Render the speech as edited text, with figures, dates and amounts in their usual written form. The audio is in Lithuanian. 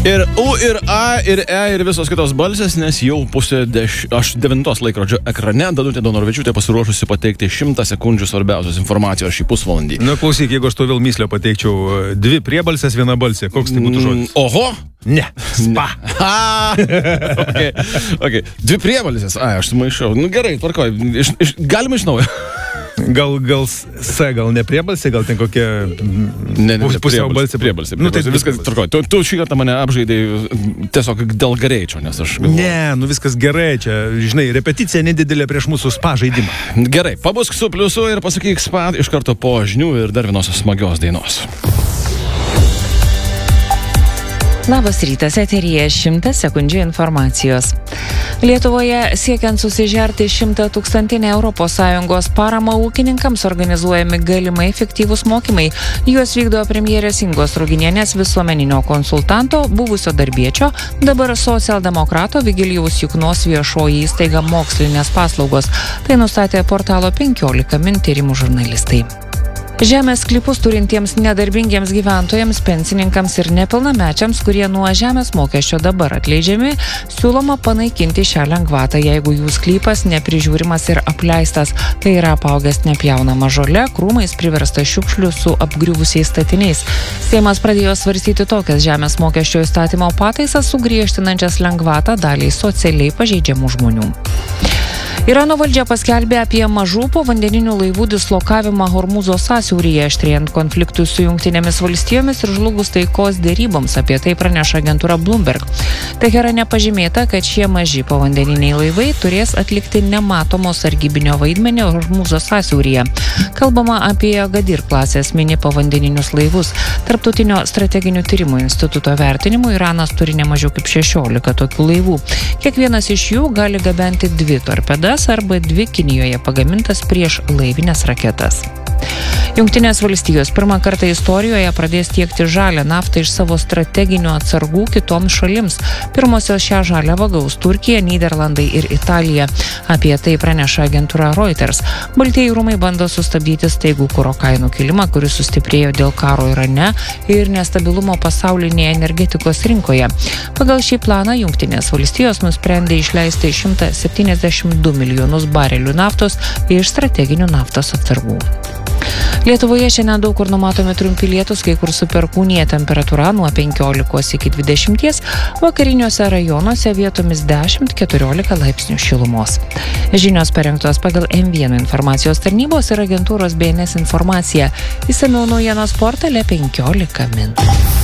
Ir U, ir A, ir E, ir visos kitos balsės, nes jau pusė 9 laikrodžio ekrane Danutė Donorvičiūtė pasiruošusi pateikti 100 sekundžių svarbiausios informacijos šį pusvalandį. Na, klausyk, jeigu aš to vėl myslę pateikčiau, 2 priebalsės, 1 balsė, koks tai būtų žodis? Oho! Ne, spa. Okay. 2 priebalsės, aš sumaišau. Nu gerai, tvarkoj, galima iš naujo. Gal S, gal ne priebalsė, gal ten kokia pusiau balsė. Priebalsė. Nu, tai viskas tvarkoj. Tu šį kartą mane apžaidai tiesiog dėl greičio, nes aš galvoju. Ne, nu viskas gerai, čia, žinai, repeticija nedidelė prieš mūsų spa žaidimą. Gerai, pabusk su pliusu ir pasakyk spa iš karto po žinių ir dar vienos smagios dainos. Labas rytas, eteryje 100 sekundžių informacijos. Lietuvoje siekiant susižerti 100 000 ES paramą ūkininkams organizuojami galimai efektyvūs mokymai. Juos vykdo premjerės Ingos Ruginienės visuomeninio konsultanto, buvusio darbiečio, dabar socialdemokrato Vigilijaus Juknos viešoji įstaiga Mokslinės paslaugos. Tai nustatė portalo 15 min tyrimų žurnalistai. Žemės sklypus turintiems nedarbingiems gyventojams, pensininkams ir nepilnamečiams, kurie nuo žemės mokesčio dabar atleidžiami, siūloma panaikinti šią lengvatą, jeigu jų sklypas neprižiūrimas ir apleistas. Tai yra apaugęs nepjaunama žole, krūmais priversta šiukšlių su apgriuvusiais statiniais. Seimas pradėjo svarstyti tokias žemės mokesčio įstatymo pataisas, sugriežtinančias lengvatą daliai socialiai pažeidžiamų žmonių. Irano valdžia paskelbė apie mažų povandeninių laivų dislokavimą Hormūzo sąsiauryje, aštrėjant konfliktui su Jungtinėmis valstijomis ir žlugus taikos deryboms, apie tai praneša agentūra Bloomberg. Teherane pažymėta, kad šie maži povandeniniai laivai turės atlikti nematomo sargybinio vaidmenį Hormūzo sąsiauryje. Kalbama apie Gadir klasės mini povandeninius laivus. Tarptautinio strateginių tyrimų instituto vertinimu Iranas turi ne mažiau kaip 16 tokių laivų. Kiekvienas iš jų gali gabenti 2 torpedas arba 2 Kinijoje pagamintas prieš laivinės raketas. Jungtinės valstijos pirmą kartą istorijoje pradės tiekti žalią naftą iš savo strateginių atsargų kitoms šalims. Pirmosios šią žaliavą gaus Turkija, Nyderlandai ir Italija. Apie tai praneša agentūra Reuters. Baltieji rūmai bando sustabdyti staigų kuro kainų kilimą, kuris sustiprėjo dėl karo Irane ir nestabilumo pasaulinėje energetikos rinkoje. Pagal šį planą Jungtinės valstijos nusprendė išleisti 172 milijonus barelių naftos iš strateginių naftos atsargų. Lietuvoje šiandien daug kur numatomi trumpi lietūs, kai kur su perkūnija, temperatūra nuo 15 iki 20, vakariniuose rajonuose vietomis 10-14 laipsnių šilumos. Žinios parengtos pagal M1 informacijos tarnybos ir agentūros BNS informacija. Išsamiau naujienos portale 15 min.